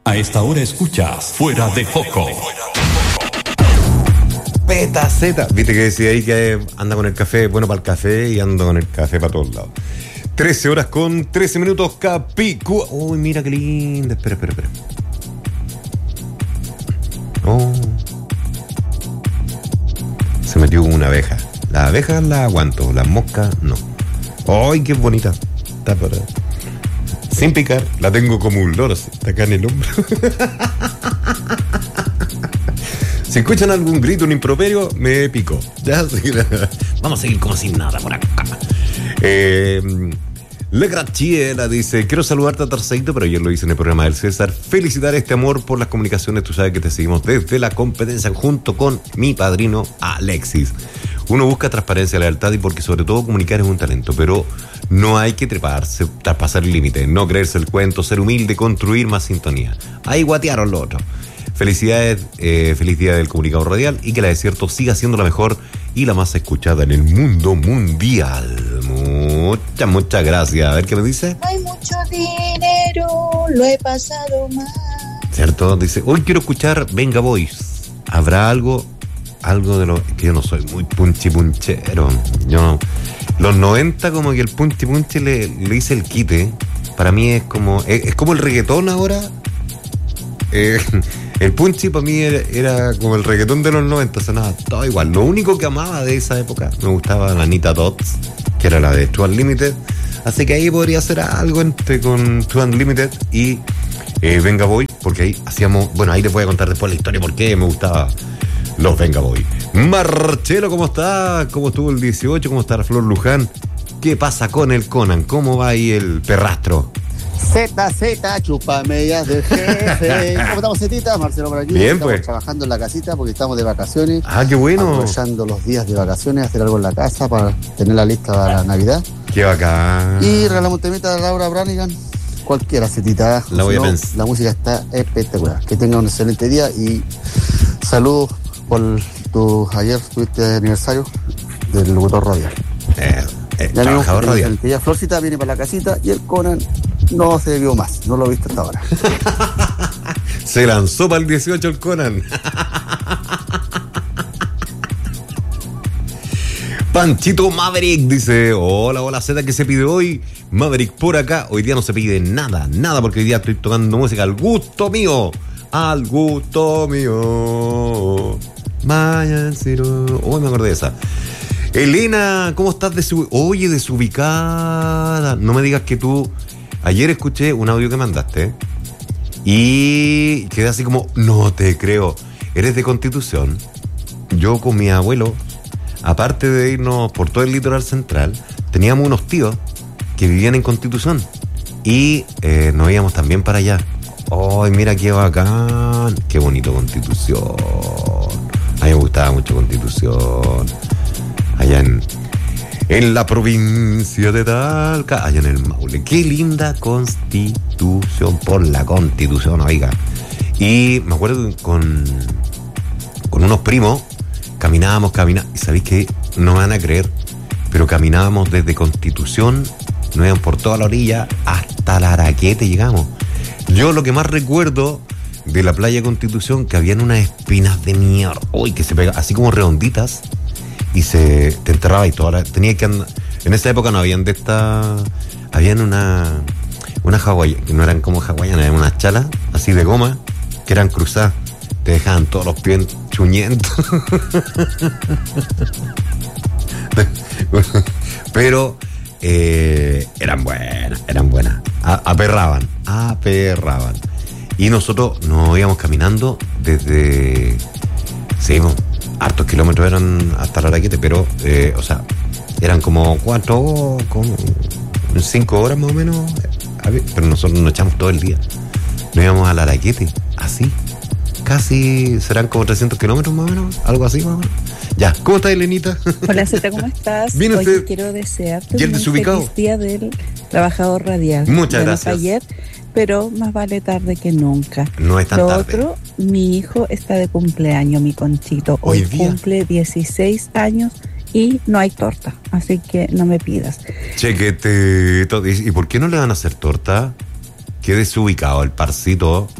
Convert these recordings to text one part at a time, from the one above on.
A esta hora escuchas Fuera de Foco. Petaceta. Viste que decía ahí que anda con el café, bueno para el café, y ando con el café para todos lados. 13 horas con 13 minutos, Capicúa. Uy, mira qué linda. Espera. Oh. Se metió una abeja. Las abejas las aguanto, las moscas no. ¡Ay, qué bonita! Está para... Sin picar, la tengo como un loro, está acá en el hombro. Si escuchan algún grito, un improperio, me pico. Ya, vamos a seguir como sin nada por acá. La Graciela dice: quiero saludarte a Tarceito, pero ayer lo hice en el programa del César. Felicitar este amor por las comunicaciones. Tú sabes que te seguimos desde la competencia junto con mi padrino Alexis. Uno busca transparencia, lealtad y porque sobre todo comunicar es un talento, pero no hay que treparse, traspasar el límite, no creerse el cuento, ser humilde, construir más sintonía. Ahí guatearon lo otro. Felicidades, feliz día del comunicador radial y que la Desierto siga siendo la mejor y la más escuchada en el mundo mundial. Muchas gracias. A ver qué me dice. No hay mucho dinero, lo he pasado mal. ¿Cierto? Dice, hoy quiero escuchar Venga Boys. ¿Habrá algo de lo que yo no soy muy punchero? Yo no. Los 90 como que el punchi le hice el quite. Para mí es como el reggaetón ahora. El punchi para mí era como el reggaetón de los 90, sonaba todo igual. Lo único que amaba de esa época, me gustaba la Anita Dots, que era la de True Unlimited. Así que ahí podría hacer algo con True Unlimited y Venga Boy, porque ahí hacíamos, bueno, ahí les voy a contar después la historia por qué me gustaba los Venga Boy. Marcelo, ¿cómo está? ¿Cómo estuvo el 18? ¿Cómo está la Flor Luján? ¿Qué pasa con el Conan? ¿Cómo va ahí el perrastro? ZZ, chupamedias del jefe. ¿Cómo estamos, Zetita? Marcelo por aquí. Bien, estamos pues. Trabajando en la casita porque estamos de vacaciones. Ah, qué bueno. Aprovechando los días de vacaciones, hacer algo en la casa para tenerla lista para la Navidad. Qué bacán. Y regalamos un temita de Laura Branigan. Cualquiera, Zetita. La voy a pensar. La música está espectacular. Que tenga un excelente día y saludos por ayer tuviste aniversario del locutor radial. Trabajador radial. Ya Florcita viene para la casita y el Conan no se vio más, no lo he visto hasta ahora. Se lanzó para el 18 el Conan. Panchito Maverick dice: hola Z, ¿qué se pide hoy? Maverick por acá. Hoy día no se pide nada, porque hoy día estoy tocando música al gusto mío. Mayan Ciro. Me acordé de esa. Elena, ¿cómo estás? Oye, desubicada. No me digas que tú... Ayer escuché un audio que mandaste y quedé así como, no te creo. Eres de Constitución. Yo con mi abuelo, aparte de irnos por todo el litoral central, teníamos unos tíos que vivían en Constitución y nos íbamos también para allá. ¡Ay, mira qué bacán! ¡Qué bonito Constitución! A mí me gustaba mucho Constitución. Allá en la provincia de Talca, allá en el Maule. ¡Qué linda Constitución! Por la Constitución, oiga. Y me acuerdo con unos primos, caminábamos. Y sabéis que no me van a creer, pero caminábamos desde Constitución, nos iban por toda la orilla hasta la Araquete llegamos. Yo lo que más recuerdo de la playa Constitución, que habían unas espinas de mierda, que se pegaban, así como redonditas, y te enterraba y toda tenía que andar. En esa época no habían de estas, habían una hawaiana, que no eran como hawaianas, eran unas chalas así de goma, que eran cruzadas, te dejaban todos los pies chuñentos. Pero eran buenas, aperraban. Y nosotros nos íbamos caminando desde, hartos kilómetros eran hasta la Araquete, pero, eran como 5 horas más o menos, pero nosotros nos echamos todo el día. Nos íbamos a la Araquete, así, casi serán como 300 kilómetros más o menos, algo así más o menos. Ya, ¿cómo estás, Elenita? Hola, Zeta, ¿cómo estás? Bien, Hoy usted. quiero desearte un feliz día del trabajador radial. Muchas bueno, gracias. Ayer, pero más vale tarde que nunca. No es tan tarde. Lo otro, mi hijo está de cumpleaños, mi Conchito. Hoy cumple 16 años y no hay torta, así que no me pidas. Chequete. ¿Y por qué no le van a hacer torta? Qué desubicado el parcito.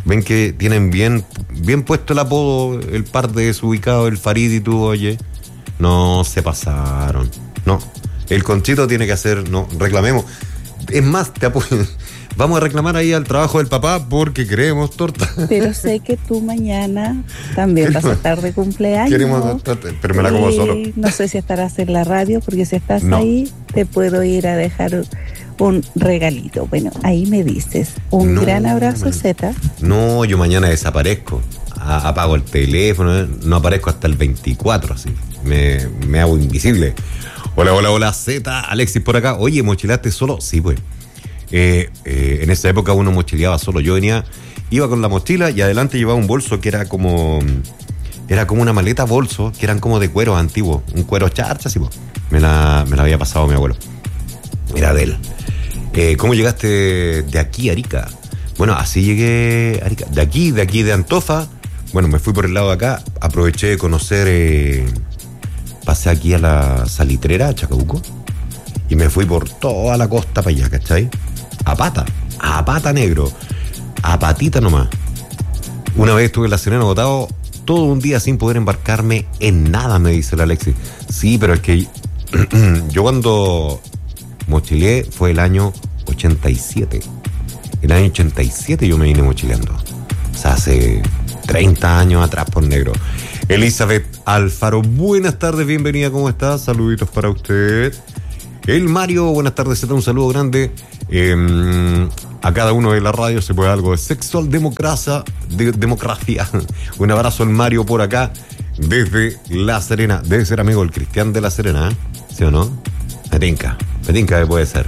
Ven que tienen bien puesto el apodo, el par de desubicados, el Farid y tú, oye. No se pasaron. No. El Conchito tiene que hacer, no, reclamemos. Es más, te apoyo. Vamos a reclamar ahí al trabajo del papá porque queremos torta. Pero sé que tú mañana también vas a estar de cumpleaños. Queremos torta, pero me la como solo. No sé si estarás en la radio, porque si estás No. ahí, te puedo ir a dejar un regalito. Bueno, ahí me dices. Un No, gran abrazo, Zeta. No, yo mañana desaparezco. Apago el teléfono, no aparezco hasta el 24, así. Me hago invisible. Hola, Z, Alexis por acá. Oye, ¿mochilaste solo? Sí, pues. En esa época uno mochileaba solo. Yo iba con la mochila y adelante llevaba un bolso que era como una maleta bolso, que eran como de cuero antiguo, un cuero charcha, así, pues. Me la había pasado mi abuelo. Era de él. ¿Cómo llegaste de aquí a Arica? Bueno, así llegué a Arica. De aquí de Antofa. Bueno, me fui por el lado de acá, aproveché de conocer, pasé aquí a la Salitrera, a Chacabuco, y me fui por toda la costa para allá, ¿cachai? A pata negro, a patita nomás. Una vez estuve en La Serena botado todo un día sin poder embarcarme en nada, me dice el Alexis. Sí, pero es que yo cuando mochileé fue el año 87. El año 87 yo me vine mochileando. O sea, hace 30 años atrás, por negro. Elizabeth Alfaro, buenas tardes, bienvenida, ¿cómo estás? Saluditos para usted. El Mario, buenas tardes, un saludo grande. A cada uno de la radio se puede algo de sexual democracia. Un abrazo al Mario por acá, desde La Serena. Debe ser amigo del Cristian de La Serena, ¿eh? ¿Sí o no? Petinca que puede ser.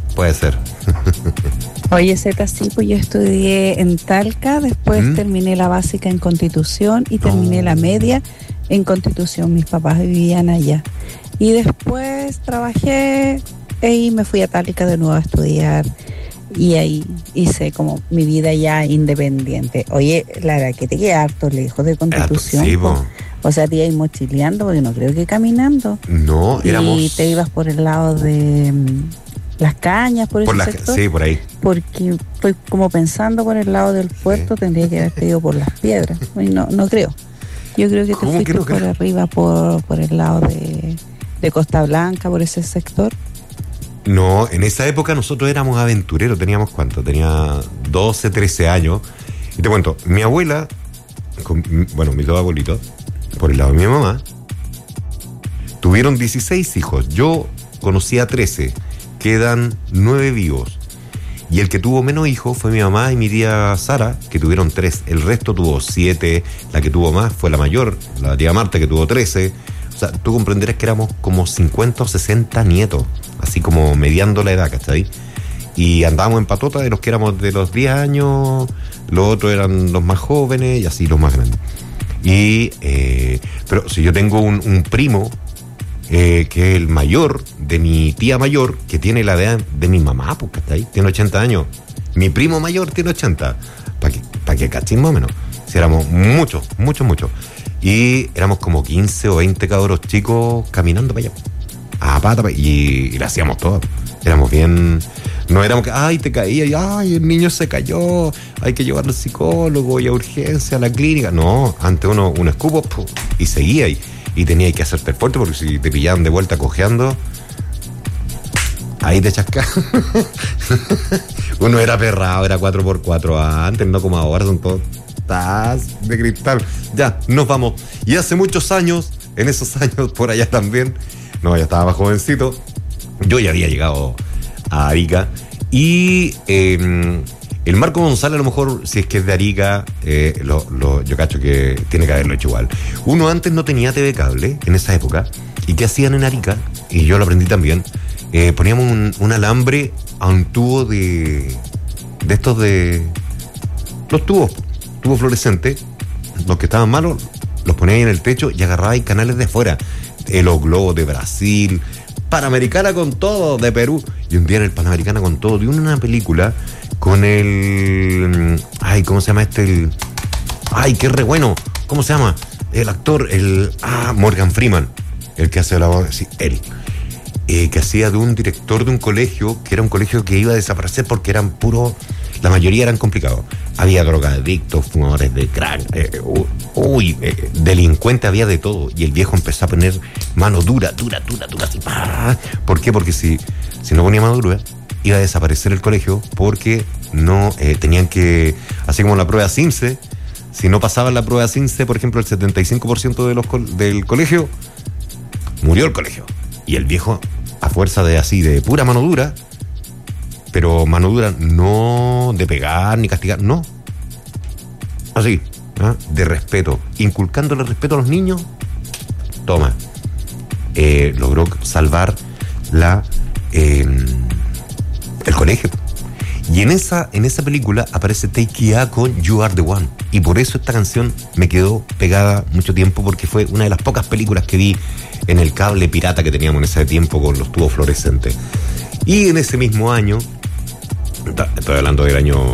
Oye, Zeta, sí, pues yo estudié en Talca, después terminé la básica en Constitución y terminé la media en Constitución. Mis papás vivían allá. Y después trabajé y me fui a Talca de nuevo a estudiar. Y ahí hice como mi vida ya independiente. Oye, Lara, que te queda harto lejos de Constitución. Sí, o sea, te ibas mochileando, porque no creo que caminando. No, éramos... Y te ibas por el lado de Las Cañas, por ese sector. Sí, por ahí. Porque estoy como pensando por el lado del puerto, tendría que haberte ido por Las Piedras. Y no creo. Yo creo que te fuiste por arriba, por el lado de Costa Blanca, por ese sector. No, en esa época nosotros éramos aventureros, teníamos ¿cuánto? Tenía 12, 13 años. Y te cuento, mi abuela, mis dos abuelitos, por el lado de mi mamá, tuvieron 16 hijos. Yo conocí a 13, quedan 9 vivos. Y el que tuvo menos hijos fue mi mamá y mi tía Sara, que tuvieron 3. El resto tuvo 7, la que tuvo más fue la mayor, la tía Marta, que tuvo 13. O sea, tú comprenderás que éramos como 50 o 60 nietos, así como mediando la edad, ¿cachai? Y andábamos en patota de los que éramos de los 10 años, los otros eran los más jóvenes y así los más grandes. Pero si yo tengo un primo, que es el mayor de mi tía mayor, que tiene la edad de mi mamá, pues, ¿cachai? Tiene 80 años. Mi primo mayor tiene 80. Para que cachín más o menos. Si éramos muchos. Y éramos como 15 o 20 cabros chicos caminando para allá. A pata, y le hacíamos todo. Éramos bien... No éramos que, ay, te caía, y ay, el niño se cayó, hay que llevarlo al psicólogo y a urgencia, a la clínica. No, antes un escupo, y seguía, y tenía que hacerte fuerte, porque si te pillaban de vuelta cojeando, ahí te chascaba. Uno era perrado, era 4x4 antes, no como ahora, son todos tazas de cristal. Ya, nos vamos. Y hace muchos años, en esos años por allá también, no, ya estaba más jovencito, yo ya había llegado a Arica, y el Marco González, a lo mejor, si es que es de Arica, yo cacho que tiene que haberlo hecho igual. Uno antes no tenía TV cable en esa época, y ¿qué hacían en Arica? Y yo lo aprendí también. Poníamos un alambre a un tubo de estos de... los tubos fluorescentes, los que estaban malos, los ponía ahí en el techo y agarraba ahí canales de afuera. Los globos de Brasil, Panamericana con todo, de Perú. Y un día en el Panamericana con todo, vi una película con el... Ay, ¿cómo se llama este? Ay, qué re bueno. ¿Cómo se llama? El actor, Morgan Freeman. El que hace la voz, sí, él. Que hacía de un director de un colegio, que era un colegio que iba a desaparecer porque eran puros... La mayoría eran complicados. había drogadictos, fumadores de crack, delincuente, había de todo. Y el viejo empezó a poner mano dura, así. ¡Pah! ¿Por qué? Porque si no ponía mano dura, iba a desaparecer el colegio, porque no tenían que, así como la prueba CIMSE, si no pasaban la prueba CIMSE, por ejemplo, el 75% del colegio, murió el colegio. Y el viejo, a fuerza de pura mano dura, pero mano dura no de pegar ni castigar, no. Así, de respeto, inculcándole respeto a los niños, toma. Logró salvar el colegio. Y en esa película aparece Take It con You Are the One. Y por eso esta canción me quedó pegada mucho tiempo, porque fue una de las pocas películas que vi en el cable pirata que teníamos en ese tiempo con los tubos fluorescentes. Y en ese mismo año, estoy hablando del año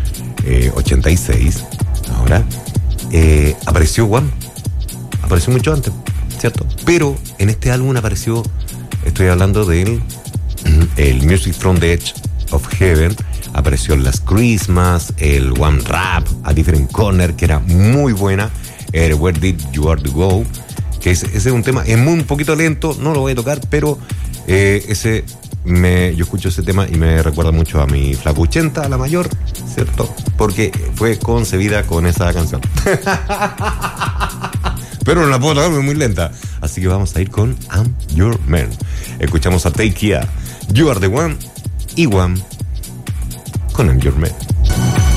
86, ahora, apareció One. Apareció mucho antes, ¿cierto? Pero en este álbum apareció, estoy hablando del el Music from the Edge of Heaven. Apareció Last Christmas, el One Rap, A Different Corner, que era muy buena, el Where Did You Are to Go, que ese es un tema, es un poquito lento, no lo voy a tocar, pero yo escucho ese tema y me recuerda mucho a mi flacuchenta, la mayor, ¿cierto? Porque fue concebida con esa canción. Pero no la puedo tocar, es muy lenta. Así que vamos a ir con I'm Your Man. Escuchamos a Take It, You Are the One, y One con I'm Your Man.